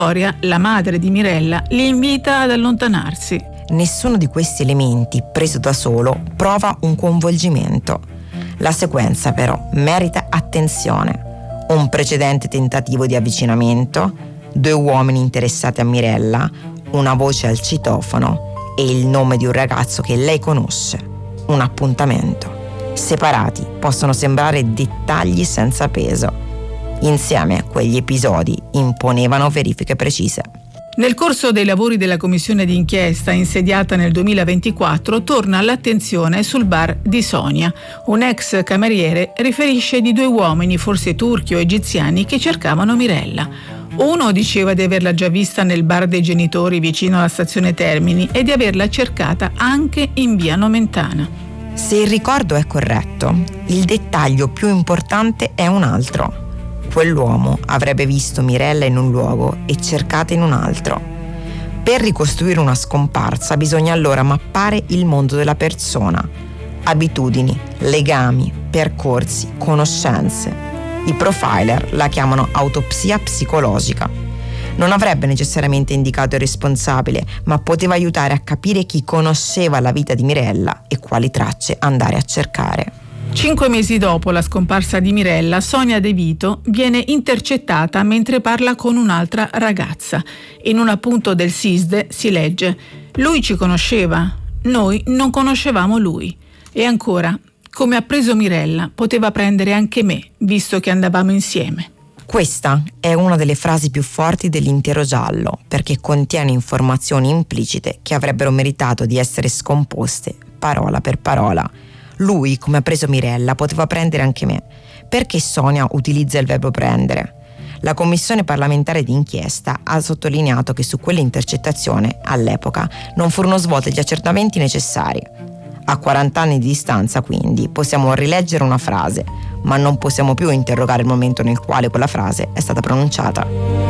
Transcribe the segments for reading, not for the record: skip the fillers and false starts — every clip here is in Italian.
Vittoria, la madre di Mirella, li invita ad allontanarsi. Nessuno di questi elementi, preso da solo, prova un coinvolgimento. La sequenza però merita attenzione. Un precedente tentativo di avvicinamento, 2 uomini interessati a Mirella, una voce al citofono e il nome di un ragazzo che lei conosce. Un appuntamento. Separati possono sembrare dettagli senza peso. Insieme quegli episodi imponevano verifiche precise. Nel corso dei lavori della commissione d'inchiesta insediata nel 2024 torna l'attenzione sul bar di Sonia. Un ex cameriere riferisce di 2 uomini, forse turchi o egiziani, che cercavano Mirella. Uno diceva di averla già vista nel bar dei genitori vicino alla stazione Termini e di averla cercata anche in via Nomentana. Se il ricordo è corretto, il dettaglio più importante è un altro. Quell'uomo avrebbe visto Mirella in un luogo e cercata in un altro. Per ricostruire una scomparsa bisogna allora mappare il mondo della persona, abitudini, legami, percorsi, conoscenze. I profiler la chiamano autopsia psicologica. Non avrebbe necessariamente indicato il responsabile, ma poteva aiutare a capire chi conosceva la vita di Mirella e quali tracce andare a cercare. 5 mesi dopo la scomparsa di Mirella, Sonia De Vito viene intercettata mentre parla con un'altra ragazza. In un appunto del SISDE si legge: «Lui ci conosceva, noi non conoscevamo lui». E ancora: «Come ha preso Mirella, poteva prendere anche me, visto che andavamo insieme». Questa è una delle frasi più forti dell'intero giallo, perché contiene informazioni implicite che avrebbero meritato di essere scomposte parola per parola. Lui, come ha preso Mirella, poteva prendere anche me. Perché Sonia utilizza il verbo prendere? La commissione parlamentare d'inchiesta ha sottolineato che su quell'intercettazione, all'epoca, non furono svolti gli accertamenti necessari. A 40 anni di distanza, quindi, possiamo rileggere una frase, ma non possiamo più interrogare il momento nel quale quella frase è stata pronunciata.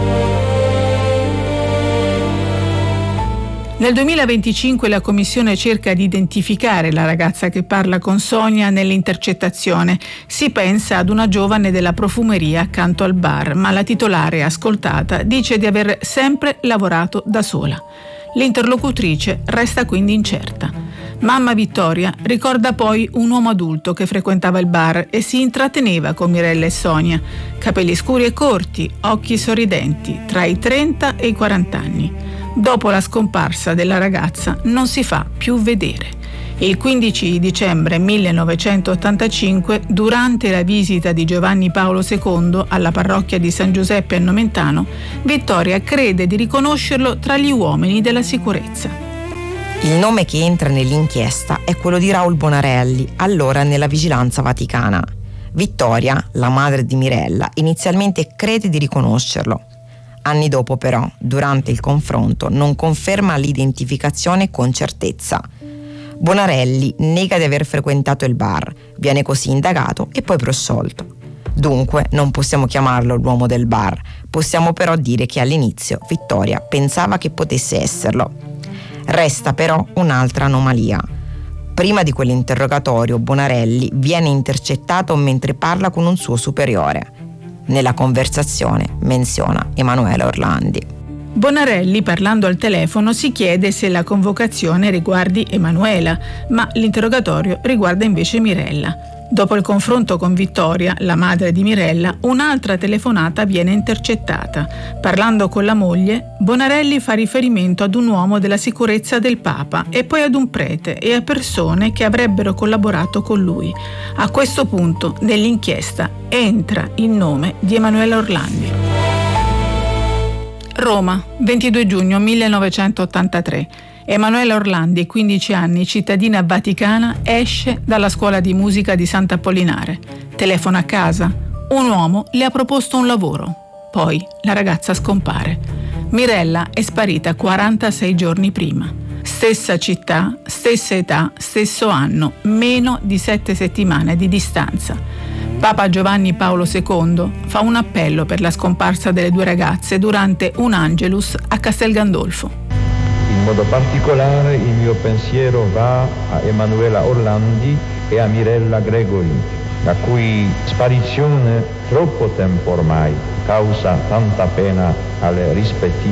Nel 2025 la commissione cerca di identificare la ragazza che parla con Sonia nell'intercettazione. Si pensa ad una giovane della profumeria accanto al bar, ma la titolare ascoltata dice di aver sempre lavorato da sola. L'interlocutrice resta quindi incerta. Mamma Vittoria ricorda poi un uomo adulto che frequentava il bar e si intratteneva con Mirella e Sonia. Capelli scuri e corti, occhi sorridenti, tra i 30 e i 40 anni. Dopo la scomparsa della ragazza non si fa più vedere. Il 15 dicembre 1985, durante la visita di Giovanni Paolo II alla parrocchia di San Giuseppe a Nomentano, Vittoria crede di riconoscerlo tra gli uomini della sicurezza. Il nome che entra nell'inchiesta è quello di Raul Bonarelli, allora nella vigilanza vaticana. Vittoria, la madre di Mirella, inizialmente crede di riconoscerlo. Anni dopo però, durante il confronto, non conferma l'identificazione con certezza. Bonarelli nega di aver frequentato il bar, viene così indagato e poi prosciolto. Dunque non possiamo chiamarlo l'uomo del bar, possiamo però dire che all'inizio Vittoria pensava che potesse esserlo. Resta però un'altra anomalia. Prima di quell'interrogatorio Bonarelli viene intercettato mentre parla con un suo superiore. Nella conversazione menziona Emanuela Orlandi. Bonarelli, parlando al telefono, si chiede se la convocazione riguardi Emanuela, ma l'interrogatorio riguarda invece Mirella. Dopo il confronto con Vittoria, la madre di Mirella, un'altra telefonata viene intercettata. Parlando con la moglie, Bonarelli fa riferimento ad un uomo della sicurezza del Papa e poi ad un prete e a persone che avrebbero collaborato con lui. A questo punto, nell'inchiesta, entra il nome di Emanuela Orlandi. Roma, 22 giugno 1983. Emanuela Orlandi, 15 anni, cittadina vaticana, esce dalla scuola di musica di Sant'Apollinare. Telefona a casa. Un uomo le ha proposto un lavoro. Poi la ragazza scompare. Mirella è sparita 46 giorni prima. Stessa città, stessa età, stesso anno, meno di 7 settimane di distanza. Papa Giovanni Paolo II fa un appello per la scomparsa delle 2 ragazze durante un Angelus a Castel Gandolfo. In modo particolare il mio pensiero va a Emanuela Orlandi e a Mirella Gregori, la cui sparizione troppo tempo ormai causa tanta pena alle rispettive